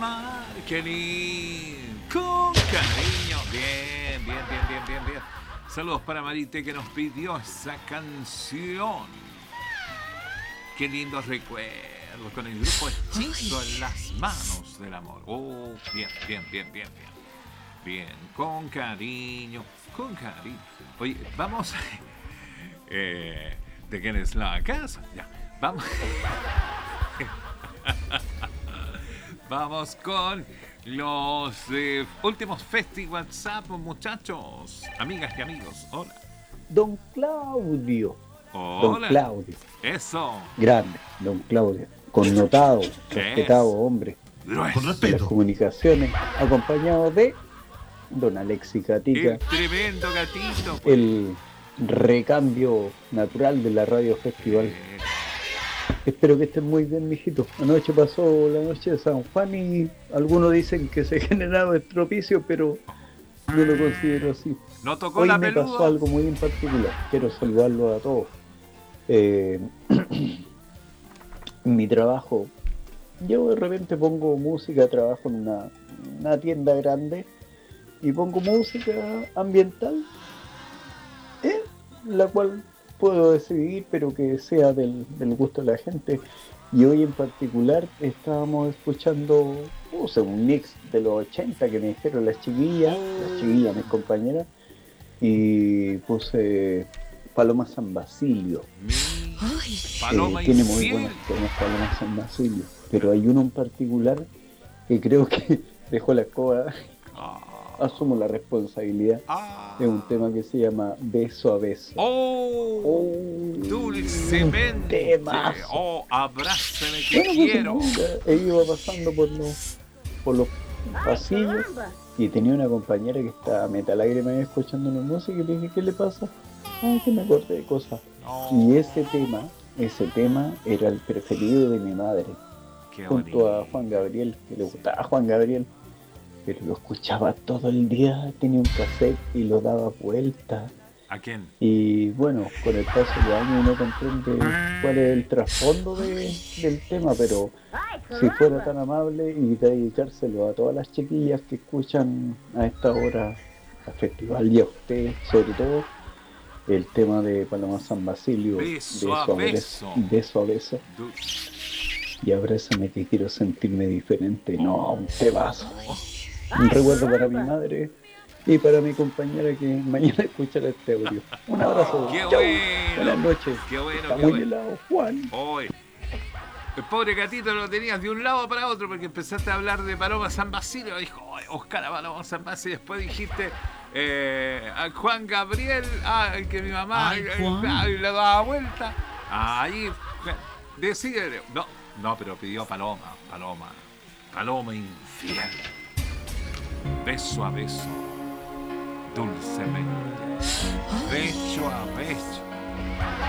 amar, qué lindo. Con cariño. Bien, bien, bien, bien, bien, bien. Saludos para Marite que nos pidió esa canción. Qué lindos recuerdos con el grupo Hechizo en las manos del amor. Oh, bien, bien, bien, bien, bien. Bien, con cariño, con cariño. Oye, vamos. ¿De quién es la casa? Ya, vamos. Vamos con los últimos Festi WhatsApp, muchachos. Amigas y amigos, hola. Don Claudio. Don Hola. Claudio. Eso. Grande, don Claudio. Connotado, respetado Es. hombre Con Grueso. de las respeto. comunicaciones, acompañado de don Alexis El Gatica, tremendo gatito, pues. el recambio natural de la Radio Festival. Eh, Espero que estén muy bien, mijito. Anoche pasó la noche de San Juan y algunos dicen que se generaba estropicio, pero yo lo considero así. ¿No tocó Hoy la me pasó peluda? algo muy en particular. Quiero saludarlos a todos. Eh, en mi trabajo, yo de repente pongo música, trabajo en una tienda grande y pongo música ambiental, la cual puedo decidir, pero que sea del gusto de la gente. Y hoy en particular estábamos escuchando, puse un mix de los 80 que me dijeron las chiquillas, mis compañeras, y puse Paloma San Basilio. Mi paloma Tiene muy infiel. buenos temas Paloma San Basilio, pero hay uno en particular que creo que dejó la escoba, asumo la responsabilidad. Es un tema que se llama Beso a Beso. Oh, dulcemente. Temazo. Oh, abrázame que Bueno, quiero. iba pasando por los pasillos y tenía una compañera que estaba metalágrima escuchando una música y le dije, ¿qué le pasa? Ay, que me acordé de cosas. Y ese tema era el preferido de mi madre, Qué junto bonito. a Juan Gabriel, que le gustaba Juan Gabriel, pero lo escuchaba todo el día, tenía un cassette y lo daba vuelta. ¿A quién? Y bueno, con el paso de los años uno comprende cuál es el trasfondo del tema, pero si fuera tan amable y dedicárselo a todas las chiquillas que escuchan a esta hora al festival y a usted, sobre todo, el tema de Paloma San Basilio, Beso a beso. beso a beso, y abrázame que quiero sentirme diferente. No, un temazo. Un recuerdo para mi madre y para mi compañera que mañana escuchará este audio. Un abrazo. Qué Chau. bueno. Buenas noches. Qué bueno, Está qué muy bueno. helado, Juan. Hoy. El pobre gatito lo tenías de un lado para otro porque empezaste a hablar de Paloma San Basilio. Dijo, "Ay, Oscar a Paloma San Basilio". Después dijiste a Juan Gabriel, que mi mamá Ay, Juan. le daba vuelta. Ahí, decide. No, pero pidió Paloma infiel. Beso a beso, dulcemente. Beso a beso.